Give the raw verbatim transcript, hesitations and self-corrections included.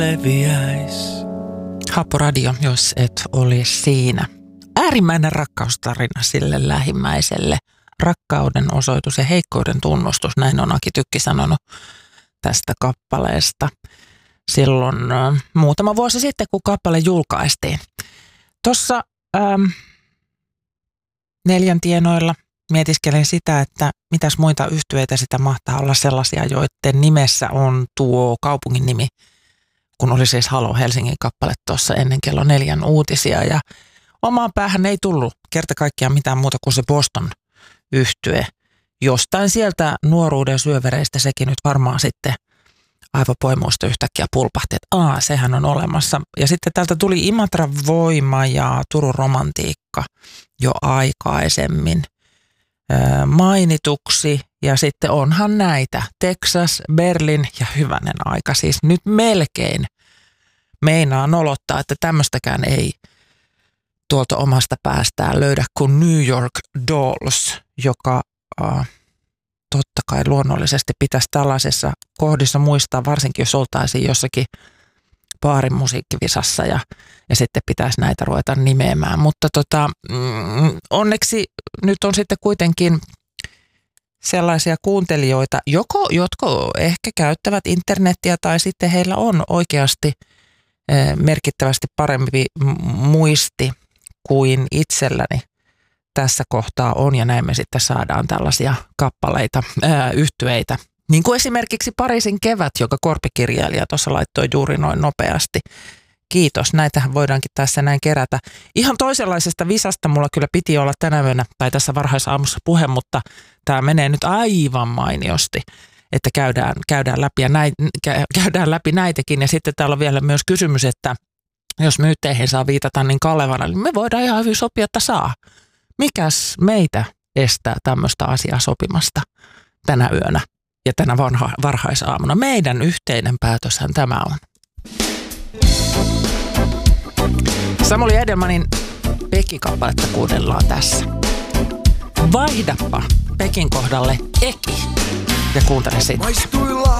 leviäis. Happoradio, jos et ole siinä. Äärimmäinen rakkaustarina sille lähimmäiselle. Rakkauden osoitus ja heikkouden tunnustus, näin on Aki Tykki sanonut tästä kappaleesta silloin äh, muutama vuosi sitten, kun kappale julkaistiin. Tuossa ähm, neljän tienoilla mietiskelin sitä, että mitäs muita yhtyeitä sitä mahtaa olla sellaisia, joiden nimessä on tuo kaupungin nimi, kun oli siis Halo Helsingin kappale tuossa ennen kello neljän uutisia. Ja omaan päähän ei tullut kerta kaikkiaan mitään muuta kuin se Boston yhtye. Jostain sieltä nuoruuden syövereistä sekin nyt varmaan sitten aivopoimuista yhtäkkiä pulpahti, että aa, sehän on olemassa. Ja sitten täältä tuli Imatran Voima ja Turun Romantiikka jo aikaisemmin ää, mainituksi. Ja sitten onhan näitä Texas, Berlin ja hyvänen aika. Siis nyt melkein meinaa nolottaa, että tämmöistäkään ei tuolta omasta päästään löydä kuin New York Dolls, joka äh, totta kai luonnollisesti pitäisi tällaisessa kohdissa muistaa, varsinkin jos oltaisiin jossakin baarin musiikkivisassa ja, ja sitten pitäisi näitä ruveta nimeämään. Mutta tota, mm, onneksi nyt on sitten kuitenkin sellaisia kuuntelijoita, joko, jotka ehkä käyttävät internettiä tai sitten heillä on oikeasti eh, merkittävästi parempi muisti kuin itselläni tässä kohtaa on, ja näin me sitten saadaan tällaisia kappaleita, ää, yhtyeitä. Niin kuin esimerkiksi Pariisin kevät, joka korpikirjailija tuossa laittoi juuri noin nopeasti. Kiitos, näitähän voidaankin tässä näin kerätä. Ihan toisenlaisesta visasta mulla kyllä piti olla tänä yönä, tai tässä varhaisaamussa puhe, mutta tämä menee nyt aivan mainiosti, että käydään, käydään, läpi ja näin, käydään läpi näitäkin. Ja sitten täällä on vielä myös kysymys, että jos myytteihin saa viitata niin Kalevana, niin me voidaan ihan hyvin sopia, että saa. Mikäs meitä estää tämmöistä asiaa sopimasta tänä yönä ja tänä vanha, varhaisaamuna? Meidän yhteinen päätöshän tämä on. Samuli Edelmanin Pekki-kappaletta kuunnellaan tässä. Vaihdappa Pekin kohdalle Eki ja kuuntele sitten.